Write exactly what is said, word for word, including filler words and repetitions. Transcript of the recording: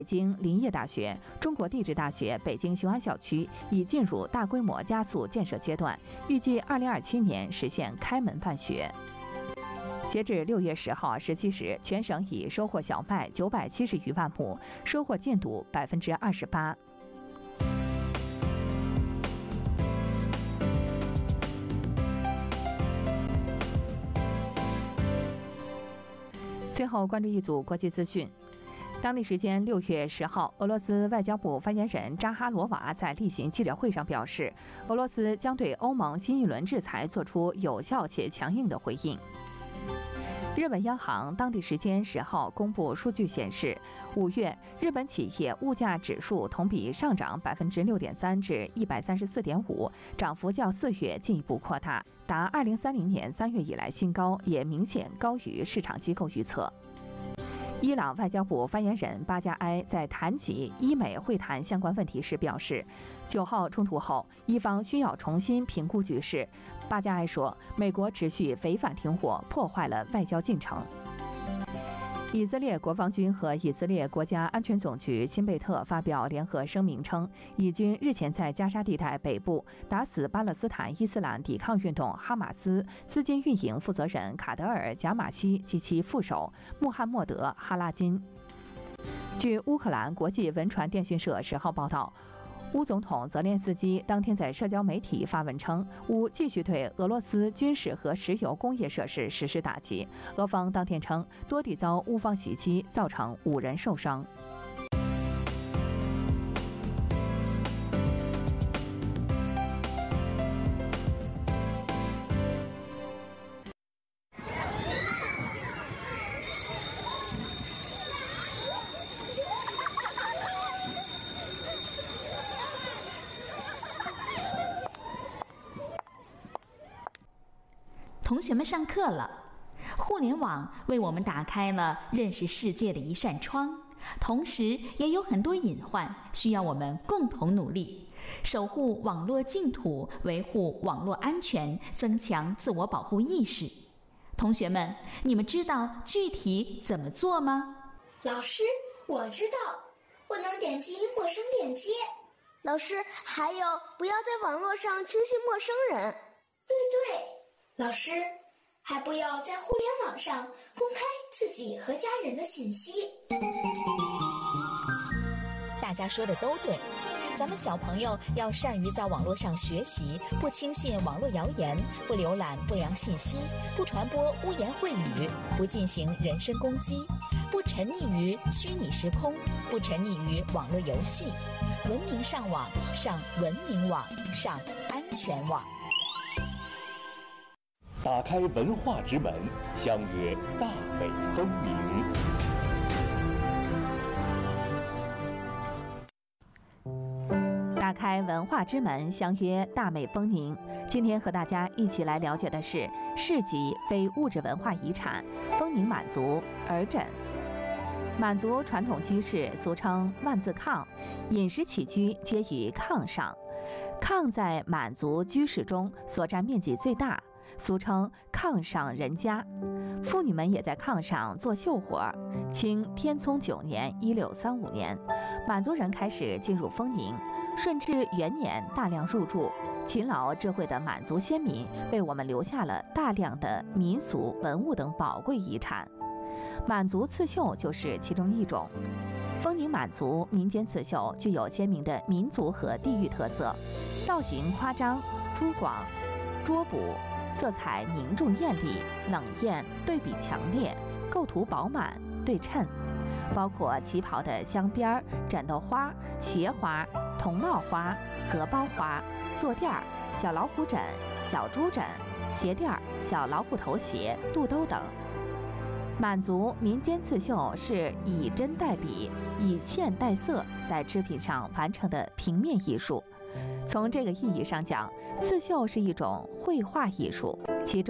北京林业大学、中国地质大学北京雄安校区已进入大规模加速建设阶段，预计二零二七年实现开门办学。截至六月十号十七时，全省已收获小麦九百七十余万亩，收获进度百分之二十八。最后关注一组国际资讯。当地时间六月十号，俄罗斯外交部发言人扎哈罗娃在例行记者会上表示，俄罗斯将对欧盟新一轮制裁做出有效且强硬的回应。日本央行当地时间十号公布数据显示，五月日本企业物价指数同比上涨百分之六点三至一百三十四点五，涨幅较四月进一步扩大，达二零三零年三月以来新高，也明显高于市场机构预测。伊朗外交部发言人巴加埃在谈及伊美会谈相关问题时表示，九号冲突后，伊方需要重新评估局势。巴加埃说，美国持续违反停火，破坏了外交进程。以色列国防军和以色列国家安全总局辛贝特发表联合声明称，以军日前在加沙地带北部打死巴勒斯坦伊斯兰抵抗运动哈马斯资金运营负责人卡德尔·贾马西及其副手穆罕默德·哈拉金。据乌克兰国际文传电讯社十号报道，乌总统泽连斯基当天在社交媒体发文称，乌继续对俄罗斯军事和石油工业设施实施打击。俄方当天称，多地遭乌方袭击，造成五人受伤。 同学们上课了。互联网为我们打开了认识世界的一扇窗，同时也有很多隐患，需要我们共同努力，守护网络净土，维护网络安全，增强自我保护意识。同学们，你们知道具体怎么做吗？ 老师，我知道，不能点击陌生链接。 老师，还有不要在网络上轻信陌生人。 对对。老师，还不要在互联网上公开自己和家人的信息。 大家说的都对，咱们小朋友要善于在网络上学习，不轻信网络谣言，不浏览不良信息，不传播污言秽语，不进行人身攻击，不沉溺于虚拟时空，不沉溺于网络游戏。文明上网，上文明网，上安全网。 打开文化之门，相约大美风鸣。 打开文化之门，相约大美风宁。今天和大家一起来了解的是市级非物质文化遗产丰宁满族耳枕。满族传统居士俗称万字炕，饮食起居皆于炕上。炕在满族居室中所占面积最大，俗称炕上人家。妇女们也在炕上做绣活。清天聪九年（一六三五年），满族人开始进入丰宁。顺治元年大量入住，勤劳智慧的满族先民为我们留下了大量的民俗文物等宝贵遗产。满族刺绣就是其中一种。丰宁满族民间刺绣具有鲜明的民族和地域特色，造型夸张粗犷、拙补，色彩凝重艳丽，冷艳对比强烈，构图饱满对称，包括旗袍的镶边、枕头花、鞋花、铜帽花、荷包花、坐垫、小老虎枕、小猪枕、鞋垫、小老虎头鞋、肚兜等。满族民间刺绣是以针代笔，以线代色，在织品上完成的平面艺术。从这个意义上讲，刺绣是一种绘画艺术，其中